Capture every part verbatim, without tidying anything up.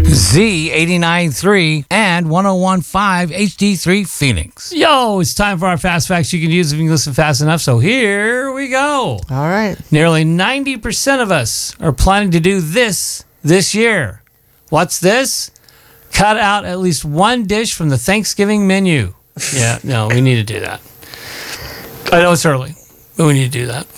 Z eighty-nine point three and one oh one point five H D three Phoenix. Yo, it's time for our fast facts you can use if you can listen fast enough. So here we go. All right. Nearly ninety percent of us are planning to do this this year. What's this? Cut out at least one dish from the Thanksgiving menu. Yeah, no, we need to do that. I know it's early, but we need to do that.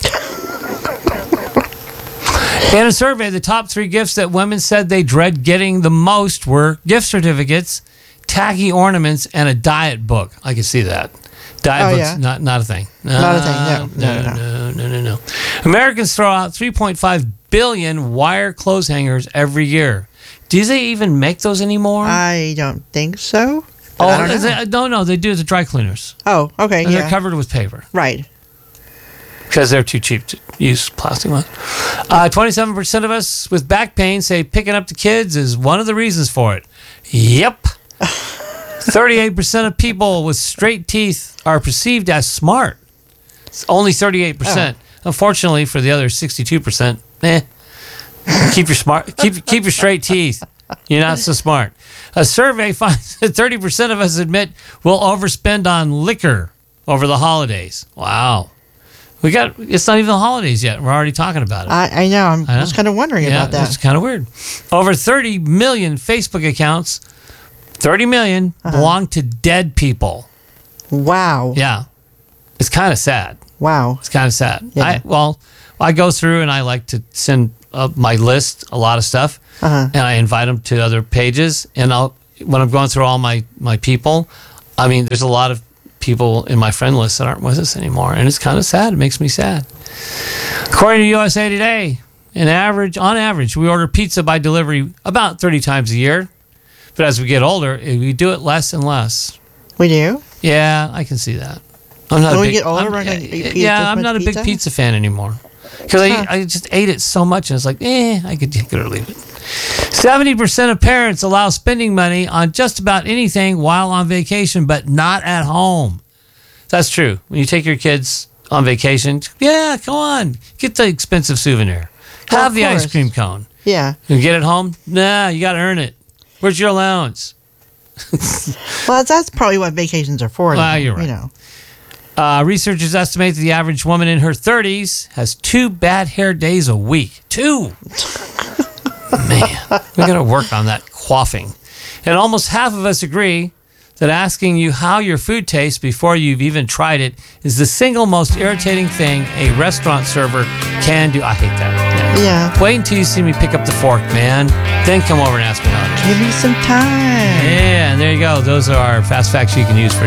In a survey, the top three gifts that women said they dread getting the most were gift certificates, tacky ornaments, and a diet book. I can see that. Diet Oh, books, yeah. not not a thing. Not a thing, no. No, No, no, no, no, no, no. Americans throw out three point five billion wire clothes hangers every year. Do they even make those anymore? I don't think so. but oh, I don't know. they- no, no, they do the dry cleaners. Oh, okay, And yeah. they're covered with paper. Right. Because they're too cheap to use plastic ones. Uh, twenty-seven percent of us with back pain say picking up the kids is one of the reasons for it. Yep. thirty-eight percent of people with straight teeth are perceived as smart. It's only thirty-eight percent. Oh. Unfortunately, for the other sixty-two percent, eh. Keep your smart, keep keep your straight teeth. You're not so smart. A survey finds that thirty percent of us admit we'll overspend on liquor over the holidays. Wow. We got, it's not even the holidays yet. We're already talking about it. I, I know. I'm I know. just kind of wondering yeah, about that. it's kind of weird. Over thirty million Facebook accounts, thirty million Uh-huh. belong to dead people. Wow. Yeah. It's kind of sad. Wow. It's kind of sad. Yeah. I, well, I go through and I like to send uh, my list, a lot of stuff, Uh-huh. and I invite them to other pages. And I'll, when I'm going through all my, my people, I mean, there's a lot of people in my friend list that aren't with us anymore, and it's kind of sad. It makes me sad. According to U S A Today, an average, on average, we order pizza by delivery about thirty times a year. But as we get older, we do it less and less. We do? Yeah, I can see that. I'm not When a we big, get older, I'm- we're gonna eat pizza- yeah, this I'm much not a big pizza? pizza fan anymore. Because Huh. I, I just ate it so much, and it's like, eh, I could take it or leave it. seventy percent of parents allow spending money on just about anything while on vacation, but not at home. That's true. When you take your kids on vacation, yeah, come on, get the expensive souvenir. Well, Have of the ice course. cream cone. Yeah. You get it home? Nah, you got to earn it. Where's your allowance? Well, that's, that's probably what vacations are for. Well, though, you're right. You know. Uh, researchers estimate that the average woman in her thirties has two bad hair days a week. Two. Man, we got to work on that quaffing. And almost half of us agree that asking you how your food tastes before you've even tried it is the single most irritating thing a restaurant server can do. I hate that. Yeah. Yeah. Wait until you see me pick up the fork, man. Then come over and ask me how it is. Give me some time. Yeah, and there you go. Those are our fast facts you can use for